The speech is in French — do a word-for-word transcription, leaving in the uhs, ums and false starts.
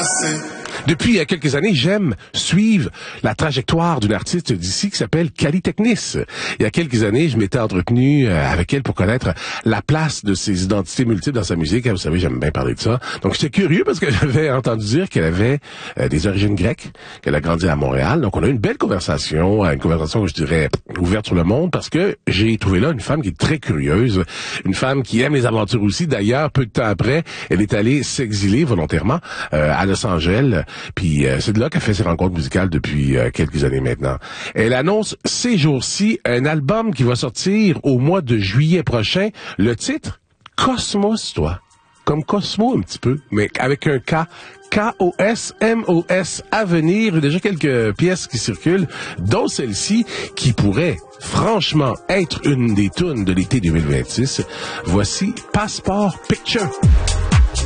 passé. Depuis euh, quelques années, j'aime suivre la trajectoire d'une artiste d'ici qui s'appelle Cali Technis. Il y a quelques années, je m'étais entretenu euh, avec elle pour connaître la place de ses identités multiples dans sa musique. Vous savez, j'aime bien parler de ça. Donc, j'étais curieux parce que j'avais entendu dire qu'elle avait euh, des origines grecques, qu'elle a grandi à Montréal. Donc, on a eu une belle conversation, une conversation que je dirais ouverte sur le monde parce que j'ai trouvé là une femme qui est très curieuse, une femme qui aime les aventures aussi. D'ailleurs, peu de temps après, elle est allée s'exiler volontairement euh, à Los Angeles. Puis euh, c'est de là qu'elle fait ses rencontres musicales depuis euh, quelques années maintenant. Elle annonce ces jours-ci un album qui va sortir au mois de juillet prochain. Le titre, Cosmos, toi. Comme Cosmo un petit peu, mais avec un K. K O S M O S à venir. Il y a déjà quelques pièces qui circulent, dont celle-ci qui pourrait franchement être une des tunes de l'été deux mille vingt-six. Voici Passport Picture.